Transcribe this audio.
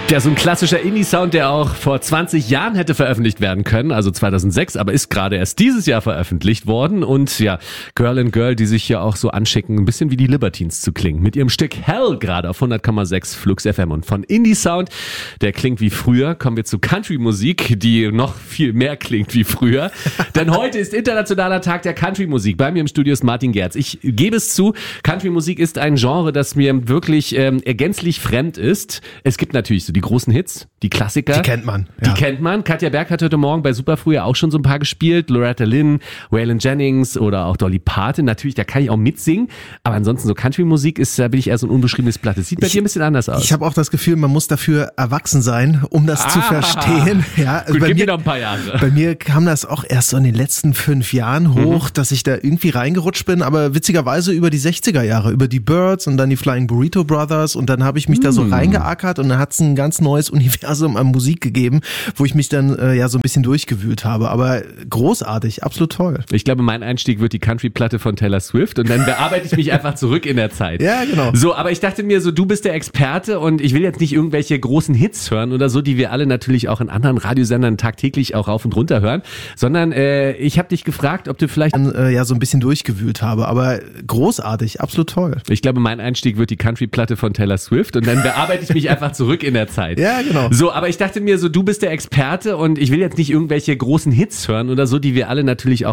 Ja, so ein klassischer Indie-Sound, der auch vor 20 Jahren hätte veröffentlicht werden können, also 2006, aber ist gerade erst dieses Jahr veröffentlicht worden. Und ja, Girl and Girl, die sich ja auch so anschicken, ein bisschen wie die Libertines zu klingen. Mit ihrem Stück Hell gerade auf 100,6 Flux FM. Und von Indie-Sound, der klingt wie früher, kommen wir zu Country-Musik, die noch viel mehr klingt wie früher. Denn heute ist Internationaler Tag der Country-Musik. Bei mir im Studio ist Martin Gerz. Ich gebe es zu, Country-Musik ist ein Genre, das mir wirklich gänzlich fremd ist. Es gibt natürlich so die großen Hits, die Klassiker. Die kennt man. Die kennt man. Katja Berg hat heute Morgen bei Superfrüh ja auch schon so ein paar gespielt. Loretta Lynn, Waylon Jennings oder auch Dolly Parton. Natürlich, da kann ich auch mitsingen. Aber ansonsten so Country-Musik ist, da bin ich eher so ein unbeschriebenes Blatt. Das sieht bei dir ein bisschen anders aus. Ich habe auch das Gefühl, man muss dafür erwachsen sein, um das zu verstehen. Ja, gut, gib mir noch ein paar Jahre. Bei mir kam das auch erst so in den letzten 5 Jahren hoch, dass ich da irgendwie reingerutscht bin. Aber witzigerweise über die 60er Jahre, über die Byrds und dann die Flying Burrito Brothers. Und dann habe ich mich da so reingeackert und dann hat es ein ganz neues Universum an Musik gegeben, wo ich mich dann so ein bisschen durchgewühlt habe. Aber großartig, absolut toll. Ich glaube, mein Einstieg wird die Country-Platte von Taylor Swift und dann bearbeite ich mich einfach zurück in der Zeit. Ja, genau. So, aber ich dachte mir so, du bist der Experte und ich will jetzt nicht irgendwelche großen Hits hören oder so, die wir alle natürlich auch in anderen Radiosendern tagtäglich auch rauf und runter hören, sondern ich habe dich gefragt, ob du vielleicht so ein bisschen durchgewühlt habe. Aber großartig, absolut toll. Ich glaube, mein Einstieg wird die Country-Platte von Taylor Swift und dann bearbeite ich mich einfach zurück in der Zeit. Ja, genau. So, aber ich dachte mir so, du bist der Experte und ich will jetzt nicht irgendwelche großen Hits hören oder so, die wir alle natürlich auch